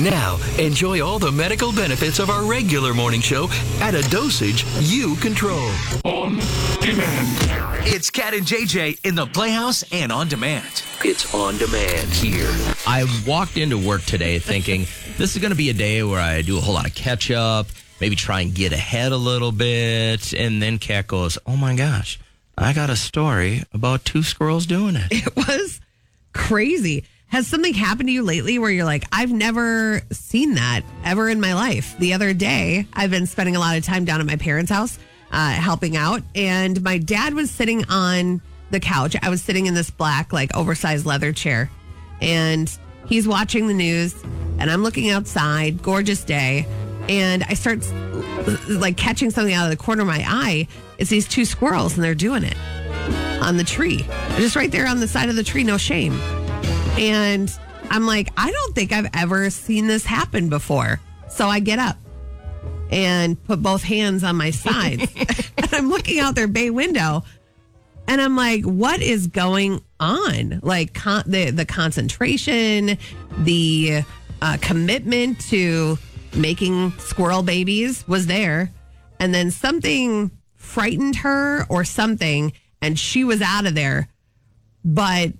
Now, enjoy all the medical benefits of our regular morning show at a dosage you control. On demand. It's Cat and JJ in the Playhouse and on demand. It's on demand here. I walked into work today thinking this is going to be a day where I do a whole lot of catch up, maybe try and get ahead a little bit. And then Kat goes, oh my gosh, I got a story about two squirrels doing it. It was crazy. Has something happened to you lately where you're like, I've never seen that ever in my life? The other day, I've been spending a lot of time down at my parents' house helping out. And my dad was sitting on the couch. I was sitting in this black, like oversized leather chair. And he's watching the news. And I'm looking outside, gorgeous day. And I start like catching something out of the corner of my eye. It's these two squirrels and they're doing it on the tree. Just right there on the side of the tree, no shame. And I'm like, I don't think I've ever seen this happen before. So I get up and put both hands on my sides. And I'm looking out their bay window. And I'm like, what is going on? Like the concentration, the commitment to making squirrel babies was there. And then something frightened her or something, and she was out of there. But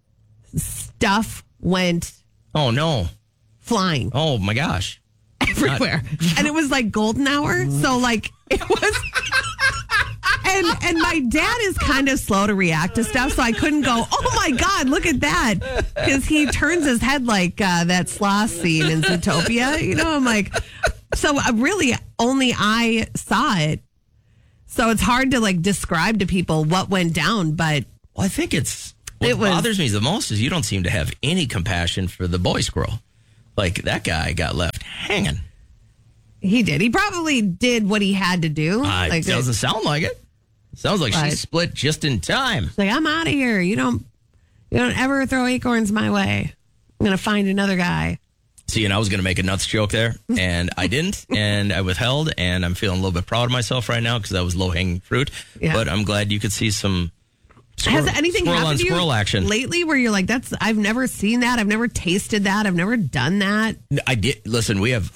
stuff went flying. Oh my gosh. Everywhere. And it was like golden hour. So like it was and my dad is kind of slow to react to stuff, so I couldn't go, oh my God, look at that. Because he turns his head like that sloth scene in Zootopia. You know, I'm like, so really only I saw it. So it's hard to like describe to people what went down, but well, I think what bothers me the most is you don't seem to have any compassion for the boy squirrel. Like, that guy got left hanging. He did. He probably did what he had to do. It doesn't sound like it. Sounds like she split just in time. Like, I'm out of here. You don't ever throw acorns my way. I'm going to find another guy. See, and I was going to make a nuts joke there, and I didn't, and I withheld, and I'm feeling a little bit proud of myself right now because that was low-hanging fruit. Yeah. But I'm glad you could see some has anything happened to you action lately where you're like, I've never seen that, I've never tasted that, I've never done that? I did. Listen,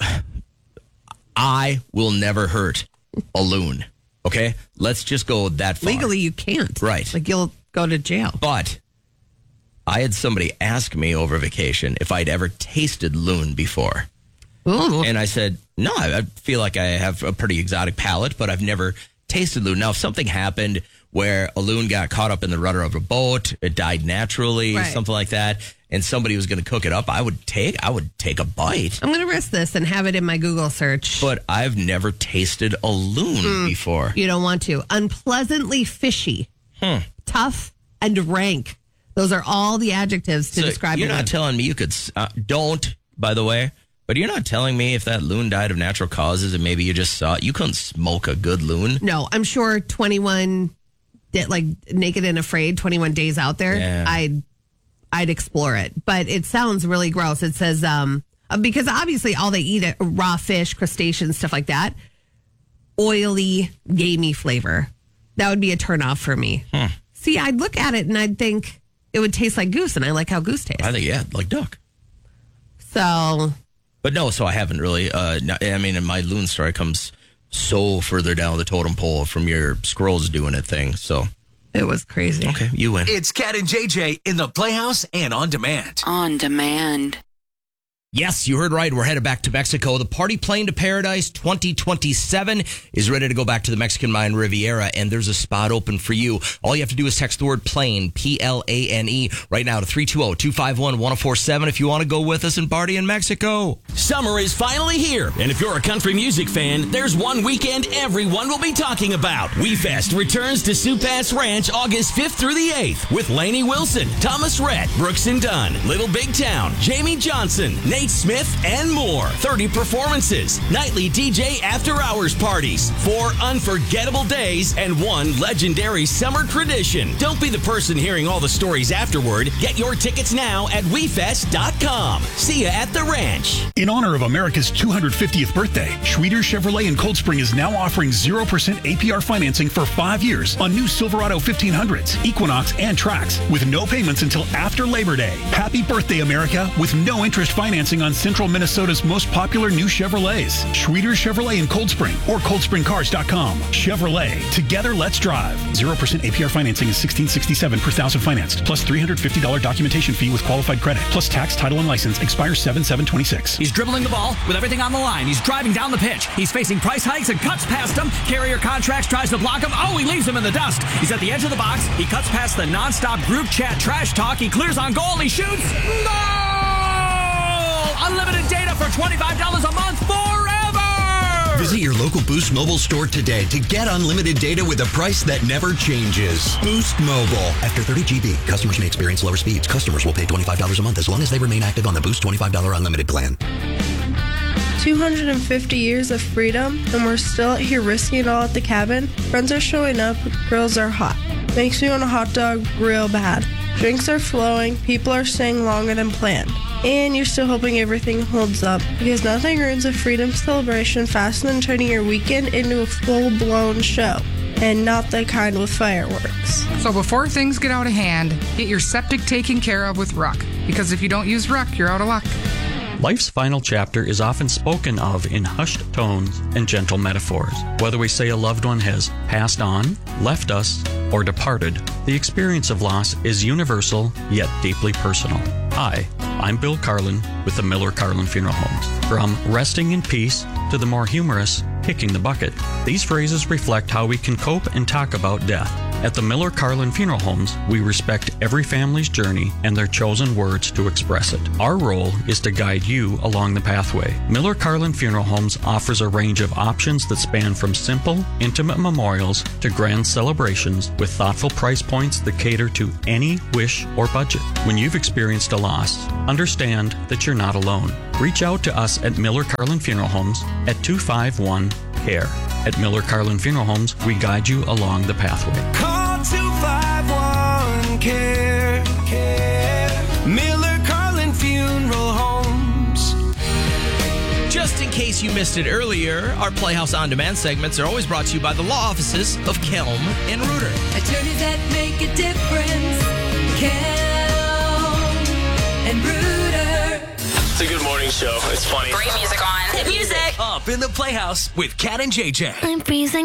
I will never hurt a loon. Okay? Let's just go that far. Legally, you can't. Right. Like, you'll go to jail. But I had somebody ask me over vacation if I'd ever tasted loon before. Ooh. And I said, no, I feel like I have a pretty exotic palate, but I've never tasted loon. Now, if something happened where a loon got caught up in the rudder of a boat, it died naturally, right, something like that, and somebody was going to cook it up, I would take a bite. I'm going to risk this and have it in my Google search. But I've never tasted a loon before. You don't want to. Unpleasantly fishy, tough, and rank. Those are all the adjectives to describe it. You're not telling me you could, by the way, but you're not telling me if that loon died of natural causes and maybe you just saw it. You couldn't smoke a good loon. No, I'm sure 21, like Naked and Afraid, 21 Days Out There, yeah. I'd explore it. But it sounds really gross. It says, because obviously all they eat are raw fish, crustaceans, stuff like that. Oily, gamey flavor. That would be a turnoff for me. See, I'd look at it and I'd think it would taste like goose, and I like how goose tastes. I think, like duck. So... But no, so I haven't really. I mean, my loon story comes so further down the totem pole from your squirrels doing it thing. So it was crazy. Okay, you win. It's Cat and JJ in the Playhouse and on demand. On demand. Yes, you heard right. We're headed back to Mexico. The Party Plane to Paradise 2027 is ready to go back to the Mexican Mayan Riviera, and there's a spot open for you. All you have to do is text the word plane, P-L-A-N-E, right now to 320-251-1047 if you want to go with us and party in Mexico. Summer is finally here, and if you're a country music fan, there's one weekend everyone will be talking about. WeFest returns to Sioux Pass Ranch August 5th through the 8th with Lainey Wilson, Thomas Rhett, Brooks and Dunn, Little Big Town, Jamie Johnson, Nate Smith, and more. 30 performances, nightly DJ after-hours parties, 4 unforgettable days, and 1 legendary summer tradition. Don't be the person hearing all the stories afterward. Get your tickets now at WeFest.com. See you at the ranch. In honor of America's 250th birthday, Schweeder Chevrolet in Cold Spring is now offering 0% APR financing for 5 years on new Silverado 1500s, Equinox, and Trax with no payments until after Labor Day. Happy birthday, America, with no interest financing financing on Central Minnesota's most popular new Chevrolets. Schweeder Chevrolet in Cold Spring or coldspringcars.com. Chevrolet. Together, let's drive. 0% APR financing is $1,667 per thousand financed, plus $350 documentation fee with qualified credit, plus tax, title, and license. Expires 7/7/26. He's dribbling the ball with everything on the line. He's driving down the pitch. He's facing price hikes and cuts past him. Carrier Contracts tries to block him. Oh, he leaves him in the dust. He's at the edge of the box. He cuts past the nonstop group chat trash talk. He clears on goal. He shoots. Goal! Unlimited data for $25 a month forever! Visit your local Boost Mobile store today to get unlimited data with a price that never changes. Boost Mobile. After 30 GB, customers may experience lower speeds. Customers will pay $25 a month as long as they remain active on the Boost $25 unlimited plan. 250 years of freedom, and we're still out here risking it all at the cabin. Friends are showing up, grills are hot. Makes me want a hot dog real bad. Drinks are flowing, people are staying longer than planned. And you're still hoping everything holds up, because nothing ruins a freedom celebration faster than turning your weekend into a full-blown show. And not the kind with fireworks. So before things get out of hand, get your septic taken care of with Ruck. Because if you don't use Ruck, you're out of luck. Life's final chapter is often spoken of in hushed tones and gentle metaphors. Whether we say a loved one has passed on, left us, or departed, the experience of loss is universal yet deeply personal. Hi, I'm Bill Carlin with the Miller Carlin Funeral Homes. From resting in peace to the more humorous kicking the bucket, these phrases reflect how we can cope and talk about death. At the Miller Carlin Funeral Homes, we respect every family's journey and their chosen words to express it. Our role is to guide you along the pathway. Miller Carlin Funeral Homes offers a range of options that span from simple, intimate memorials to grand celebrations with thoughtful price points that cater to any wish or budget. When you've experienced a loss, understand that you're not alone. Reach out to us at Miller Carlin Funeral Homes at 251-CARE. At Miller Carlin Funeral Homes, we guide you along the pathway. Call 251-CARE. Miller Carlin Funeral Homes. Just in case you missed it earlier, our Playhouse On Demand segments are always brought to you by the law offices of Kelm and Reuter. Attorneys that make a difference. Kelm and Reuter. It's a good morning show. It's funny. Great music on. Hit music. Up in the Playhouse with Kat and JJ. I'm freezing.